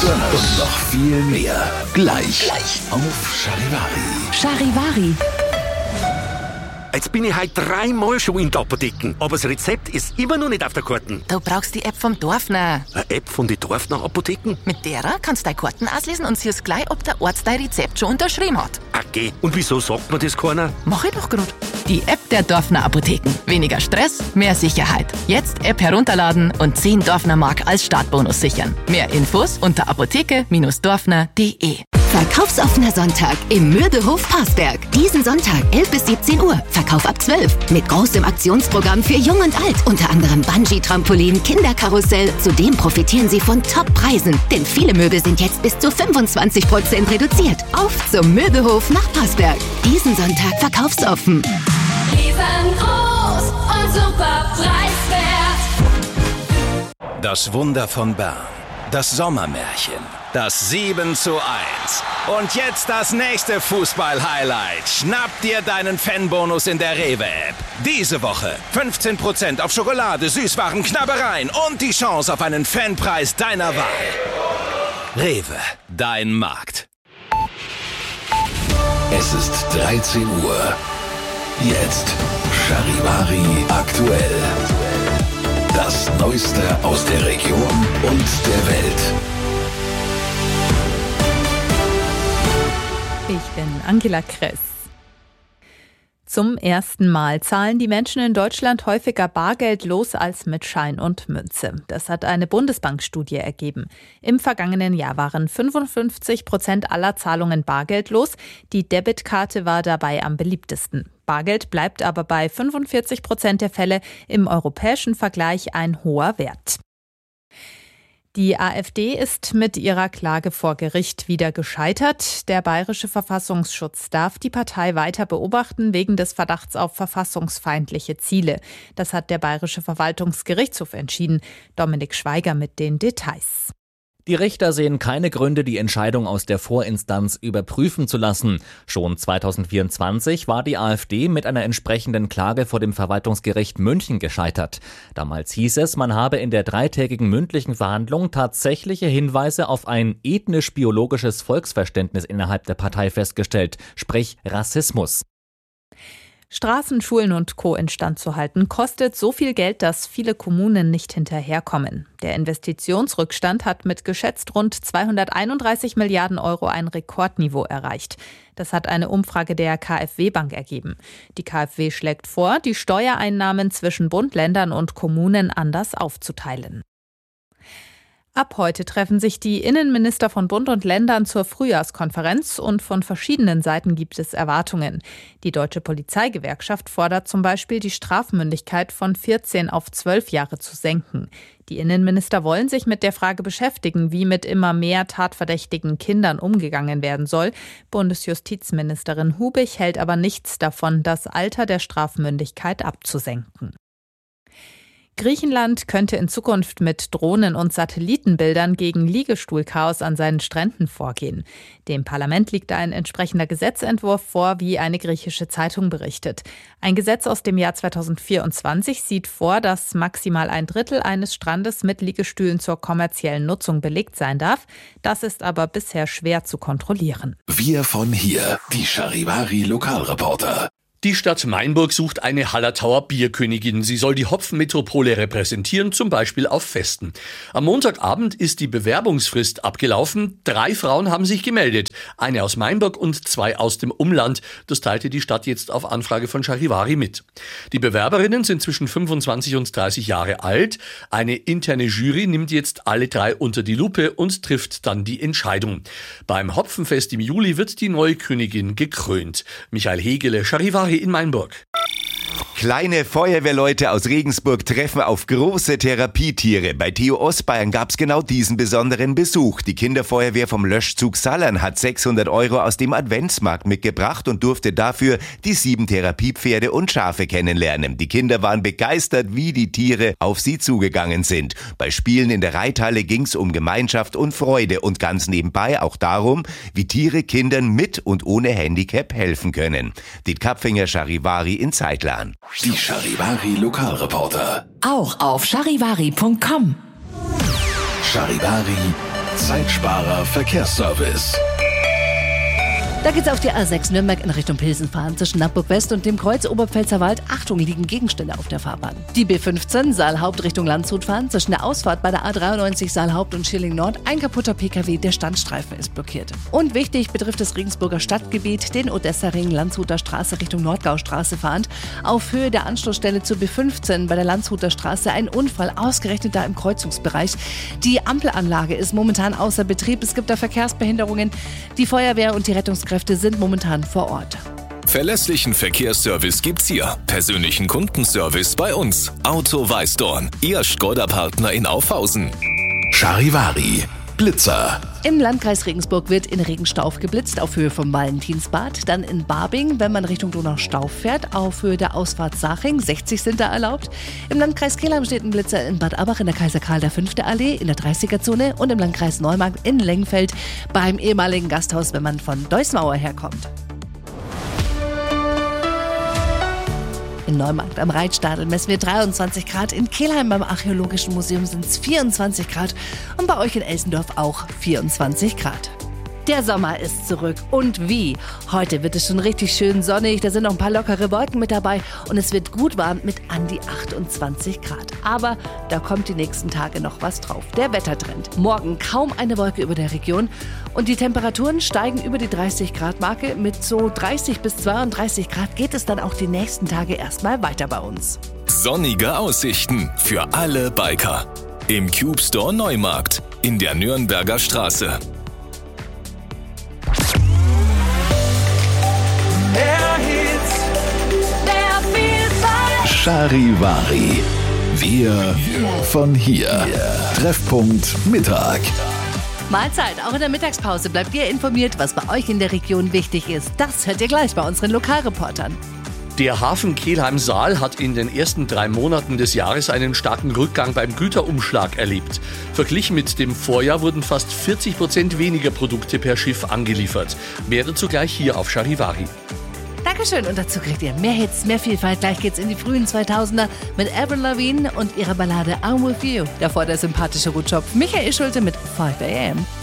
und noch viel mehr. Gleich. Auf Charivari. Charivari. Jetzt bin ich heute 3-mal schon in der Apotheke, aber das Rezept ist immer noch nicht auf der Karten. Du brauchst die App vom Dorfner. Eine App von den Dorfner Apotheken? Mit derer kannst du deine Karten auslesen und siehst gleich, ob der Arzt dein Rezept schon unterschrieben hat. Okay, und wieso sagt mir das keiner? Mach ich doch grad. Die App der Dorfner Apotheken. Weniger Stress, mehr Sicherheit. Jetzt App herunterladen und 10 Dorfner Mark als Startbonus sichern. Mehr Infos unter apotheke-dorfner.de. Verkaufsoffener Sonntag im Mürbehof Parsberg. Diesen Sonntag 11 bis 17 Uhr. Verkauf ab 12. Mit großem Aktionsprogramm für Jung und Alt. Unter anderem Bungee-Trampolin, Kinderkarussell. Zudem profitieren Sie von Top-Preisen. Denn viele Möbel sind jetzt bis zu 25% reduziert. Auf zum Mürbehof nach Parsberg. Diesen Sonntag verkaufsoffen. Riesengroß und super preiswert. Das Wunder von Bern. Das Sommermärchen. Das 7:1. Und jetzt das nächste Fußball-Highlight. Schnapp dir deinen Fanbonus in der Rewe-App. Diese Woche 15% auf Schokolade, Süßwaren, Knabbereien und die Chance auf einen Fanpreis deiner Wahl. Rewe, dein Markt. Es ist 13 Uhr. Jetzt Charivari aktuell. Das Neueste aus der Region und der Welt. Ich bin Angela Kress. Zum ersten Mal zahlen die Menschen in Deutschland häufiger bargeldlos als mit Schein und Münze. Das hat eine Bundesbankstudie ergeben. Im vergangenen Jahr waren 55% aller Zahlungen bargeldlos. Die Debitkarte war dabei am beliebtesten. Bargeld bleibt aber bei 45% der Fälle im europäischen Vergleich ein hoher Wert. Die AfD ist mit ihrer Klage vor Gericht wieder gescheitert. Der Bayerische Verfassungsschutz darf die Partei weiter beobachten wegen des Verdachts auf verfassungsfeindliche Ziele. Das hat der Bayerische Verwaltungsgerichtshof entschieden. Dominik Schweiger mit den Details. Die Richter sehen keine Gründe, die Entscheidung aus der Vorinstanz überprüfen zu lassen. Schon 2024 war die AfD mit einer entsprechenden Klage vor dem Verwaltungsgericht München gescheitert. Damals hieß es, man habe in der 3-tägigen mündlichen Verhandlung tatsächliche Hinweise auf ein ethnisch-biologisches Volksverständnis innerhalb der Partei festgestellt, sprich Rassismus. Straßen, Schulen und Co. instand zu halten, kostet so viel Geld, dass viele Kommunen nicht hinterherkommen. Der Investitionsrückstand hat mit geschätzt rund 231 Milliarden Euro ein Rekordniveau erreicht. Das hat eine Umfrage der KfW-Bank ergeben. Die KfW schlägt vor, die Steuereinnahmen zwischen Bund, Ländern und Kommunen anders aufzuteilen. Ab heute treffen sich die Innenminister von Bund und Ländern zur Frühjahrskonferenz und von verschiedenen Seiten gibt es Erwartungen. Die Deutsche Polizeigewerkschaft fordert zum Beispiel, die Strafmündigkeit von 14 auf 12 Jahre zu senken. Die Innenminister wollen sich mit der Frage beschäftigen, wie mit immer mehr tatverdächtigen Kindern umgegangen werden soll. Bundesjustizministerin Hubig hält aber nichts davon, das Alter der Strafmündigkeit abzusenken. Griechenland könnte in Zukunft mit Drohnen und Satellitenbildern gegen Liegestuhlchaos an seinen Stränden vorgehen. Dem Parlament liegt ein entsprechender Gesetzentwurf vor, wie eine griechische Zeitung berichtet. Ein Gesetz aus dem Jahr 2024 sieht vor, dass maximal 1/3 eines Strandes mit Liegestühlen zur kommerziellen Nutzung belegt sein darf. Das ist aber bisher schwer zu kontrollieren. Wir von hier, die Charivari Lokalreporter. Die Stadt Mainburg sucht eine Hallertauer Bierkönigin. Sie soll die Hopfenmetropole repräsentieren, zum Beispiel auf Festen. Am Montagabend ist die Bewerbungsfrist abgelaufen. 3 Frauen haben sich gemeldet. Eine aus Mainburg und 2 aus dem Umland. Das teilte die Stadt jetzt auf Anfrage von Charivari mit. Die Bewerberinnen sind zwischen 25 und 30 Jahre alt. Eine interne Jury nimmt jetzt alle 3 unter die Lupe und trifft dann die Entscheidung. Beim Hopfenfest im Juli wird die neue Königin gekrönt. Michael Hegele, Charivari in Mainburg. Kleine Feuerwehrleute aus Regensburg treffen auf große Therapietiere. Bei Theo Ostbayern gab's genau diesen besonderen Besuch. Die Kinderfeuerwehr vom Löschzug Sallern hat 600 € aus dem Adventsmarkt mitgebracht und durfte dafür die 7 Therapiepferde und Schafe kennenlernen. Die Kinder waren begeistert, wie die Tiere auf sie zugegangen sind. Bei Spielen in der Reithalle ging's um Gemeinschaft und Freude und ganz nebenbei auch darum, wie Tiere Kindern mit und ohne Handicap helfen können. Diet Kapfinger, Charivari in Zeitlern. Die Charivari Lokalreporter. Auch auf charivari.com. Charivari Zeitsparer Verkehrsservice. Da geht's auf die A6 Nürnberg in Richtung Pilsen fahren. Zwischen Nappburg West und dem Kreuz Oberpfälzerwald. Achtung, liegen Gegenstände auf der Fahrbahn. Die B15 Saalhaupt Richtung Landshut fahren. Zwischen der Ausfahrt bei der A93 Saalhaupt und Schilling Nord ein kaputter PKW, der Standstreifen ist blockiert. Und wichtig betrifft das Regensburger Stadtgebiet den Odessa-Ring Landshuter Straße Richtung Nordgaustraße fahrend. Auf Höhe der Anschlussstelle zur B15 bei der Landshuter Straße ein Unfall, ausgerechnet da im Kreuzungsbereich. Die Ampelanlage ist momentan außer Betrieb. Es gibt da Verkehrsbehinderungen. Die Feuerwehr und die Rettungskräfte sind momentan vor Ort. Verlässlichen Verkehrsservice gibt's hier. Persönlichen Kundenservice bei uns. Auto Weißdorn, Ihr Škoda-Partner in Aufhausen. Charivari, Blitzer. Im Landkreis Regensburg wird in Regenstauf geblitzt auf Höhe vom Valentinsbad. Dann in Barbing, wenn man Richtung Donaustauf fährt, auf Höhe der Ausfahrt Saching. 60 sind da erlaubt. Im Landkreis Kelheim steht ein Blitzer in Bad Abbach in der Kaiser Karl V. Allee in der 30er-Zone und im Landkreis Neumarkt in Lengfeld beim ehemaligen Gasthaus, wenn man von Deusmauer herkommt. In Neumarkt am Reitstadel messen wir 23 Grad. In Kelheim beim Archäologischen Museum sind es 24 Grad. Und bei euch in Elsendorf auch 24 Grad. Der Sommer ist zurück. Und wie? Heute wird es schon richtig schön sonnig. Da sind noch ein paar lockere Wolken mit dabei. Und es wird gut warm mit an die 28 Grad. Aber da kommt die nächsten Tage noch was drauf. Der Wettertrend. Morgen kaum eine Wolke über der Region. Und die Temperaturen steigen über die 30-Grad-Marke. Mit so 30 bis 32 Grad geht es dann auch die nächsten Tage erstmal weiter bei uns. Sonnige Aussichten für alle Biker. Im Cube Store Neumarkt in der Nürnberger Straße. Charivari. Wir von hier. Treffpunkt Mittag. Mahlzeit, auch in der Mittagspause bleibt ihr informiert, was bei euch in der Region wichtig ist. Das hört ihr gleich bei unseren Lokalreportern. Der Hafen Kelheim-Saal hat in den ersten 3 Monaten des Jahres einen starken Rückgang beim Güterumschlag erlebt. Verglichen mit dem Vorjahr wurden fast 40% weniger Produkte per Schiff angeliefert. Mehr dazu gleich hier auf Charivari. Dankeschön und dazu kriegt ihr mehr Hits, mehr Vielfalt. Gleich geht's in die frühen 2000er mit Avril Lavigne und ihrer Ballade I'm With You. Davor der sympathische Rutschopf Michael Schulte mit 5 AM.